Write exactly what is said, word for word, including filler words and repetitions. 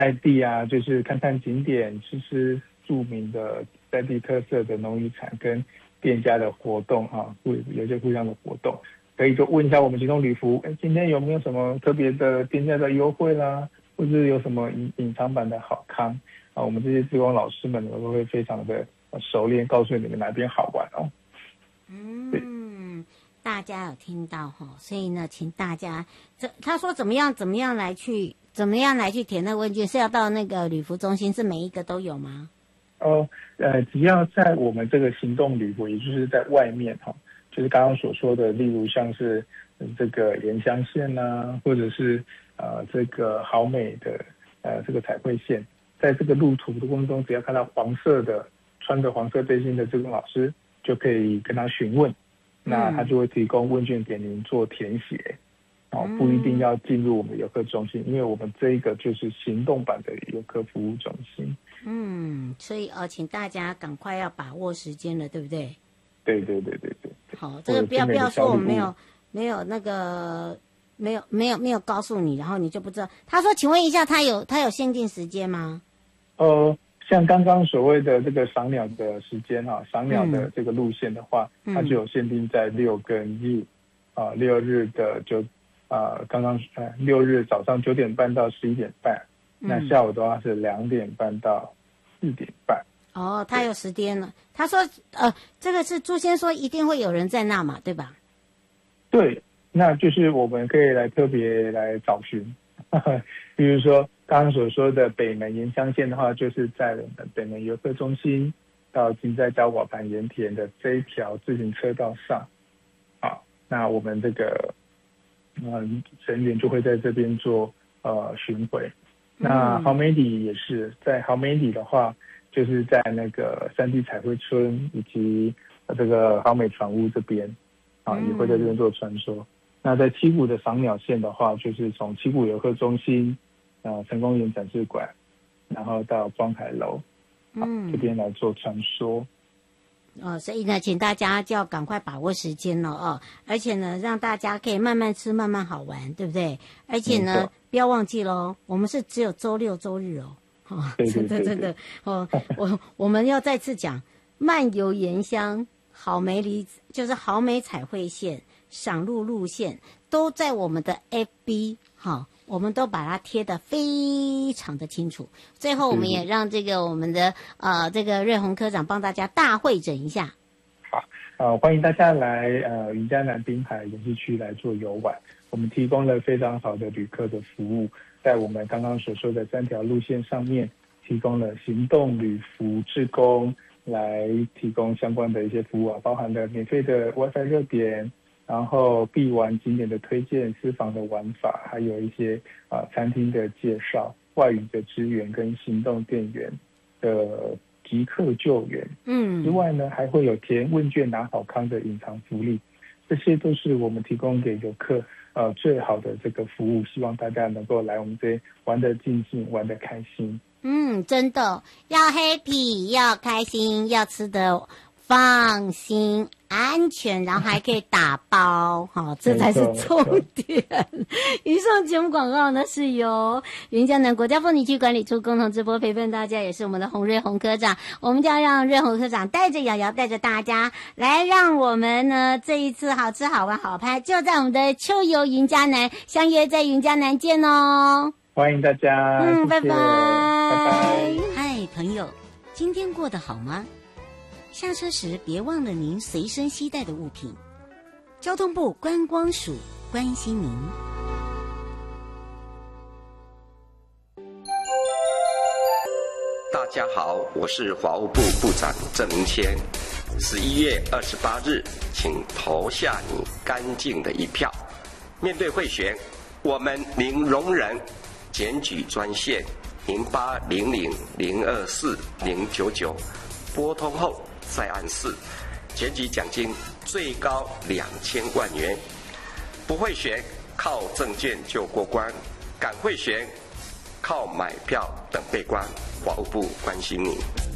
在地啊，就是看看景点，吃吃著名的在地特色的农渔产跟店家的活动啊，会有些不一样的活动，可以就问一下我们行动旅服，哎，今天有没有什么特别的店家的优惠啦，或者有什么隐隐藏版的好康啊？我们这些志工老师们都会非常的熟练，告诉你们哪边好玩哦。 嗯，大家有听到哈，所以呢，请大家这他说怎么样怎么样来去怎么样来去填那个问卷，是要到那个旅服中心，是每一个都有吗？ 哦，呃，只要在我们这个行动旅服，也就是在外面哈，就是刚刚所说的，例如像是这个盐乡线啊，或者是呃这个好美的呃这个彩绘线，在这个路途的过程中，只要看到黄色的穿着黄色背心的志工老师，就可以跟他询问，那他就会提供问卷给您做填写。哦，不一定要进入我们游客中心，因为我们这一个就是行动版的游客服务中心。 嗯，所以呃，请大家赶快要把握时间了，对不对？ 对对对对对。 好，这个不要不要说我没有没有那个没有没有没有告诉你，然后你就不知道。他说，请问一下，他有他有限定时间吗？ 呃，像刚刚所谓的这个赏鸟的时间哈、啊，赏鸟的这个路线的话，嗯、它就有限定在六跟日啊，六日的就。啊，刚刚呃六日早上九点半到十一点半，嗯、那下午的话是两点半到四点半。 哦，他有时间了。他说，呃，这个是朱先说一定会有人在那嘛，对吧？ 对，那就是我们可以来特别来找寻，呵呵比如说刚刚所说的北门盐乡线的话，就是在我们北门游客中心到金在礁瓦盘盐田的这一条自行车道上，好，那我们这个。嗯，人员就会在这边做呃巡回。那好美里也是在好美里的话，就是在那个三地彩绘村以及这个好美船屋这边啊，也会在这边做穿梭。嗯、那在七股的赏鸟线的话，就是从七股游客中心、呃成功园展示馆，然后到庄海楼，啊、嗯，这边来做穿梭。 哦，所以呢，请大家就要赶快把握时间了哦，而且呢，让大家可以慢慢吃，慢慢好玩，对不对？而且呢，不要忘记咯，我们是只有周六周日哦，哦，真的真的哦，我我们要再次讲，漫游盐乡、好美里就是好美彩绘线、赏鹿路线，都在我们的 F B 哈、哦。我们都把它贴得非常的清楚。最后，我们也让这个我们的呃这个瑞宏科长帮大家大会诊一下。 好，呃，欢迎大家来呃云嘉南滨海园区区来做游玩。我们提供了非常好的旅客的服务，在我们刚刚所说的三条路线上面，提供了行动旅服志工来提供相关的一些服务啊，包含了免费的 WiFi 热点。然后必玩景点的推荐、私房的玩法，还有一些啊、呃、餐厅的介绍、外语的支援跟行动电源的即刻救援。嗯，之外呢，还会有填问卷拿好康的隐藏福利，这些都是我们提供给游客呃最好的这个服务，希望大家能够来我们这边玩得尽兴、玩得开心。 嗯，真的要 happy， 要开心，要吃得放心。安全，然后还可以打包，好、哦，这才是重点。以上节目广告呢是由云嘉南国家风景区管理处共同直播，陪伴大家也是我们的洪瑞宏科长。我们就要让瑞宏科长带着瑶瑶，带着大家来，让我们呢这一次好吃好玩好拍，就在我们的秋游云嘉南，相约在云嘉南见哦！ 欢迎大家， 嗯， 谢谢， 拜拜， 拜拜。 嗨，朋友，今天过得好吗？下车时别忘了您随身携带的物品。交通部观光署关心您。 大家好，我是法务部部长郑明谦。十一月二十八日，请投下你干净的一票。面对贿选，我们零容忍。检举专线零八零零零二四零九九，拨通后再按四，检举奖金最高两千万元。不会选，靠证件就过关；敢会选，靠买票等被关。法务部关心你。